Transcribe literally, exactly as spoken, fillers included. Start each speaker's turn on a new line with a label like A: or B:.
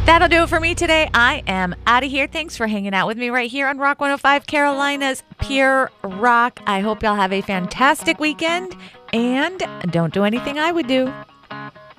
A: That'll do it for me today. I am out of here. Thanks for hanging out with me right here on Rock one oh five, Carolina's Pure Rock. I hope y'all have a fantastic weekend and don't do anything I would do.